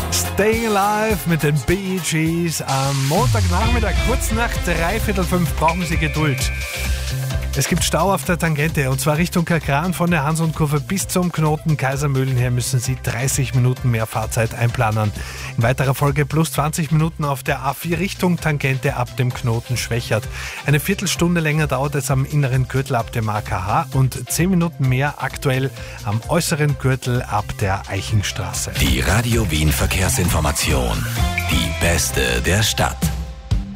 Staying Alive mit den Bee Gees am Montagnachmittag, kurz nach 4:45 brauchen Sie Geduld. Es gibt Stau auf der Tangente und zwar Richtung Kagran von der Hans-und-Kurve bis zum Knoten Kaisermühlen her müssen Sie 30 Minuten mehr Fahrzeit einplanen. In weiterer Folge plus 20 Minuten auf der A4 Richtung Tangente ab dem Knoten Schwächert. Eine Viertelstunde länger dauert es am inneren Gürtel ab dem AKH und 10 Minuten mehr aktuell am äußeren Gürtel ab der Eichenstraße. Die Radio Wien Verkehrsinformation. Die beste der Stadt.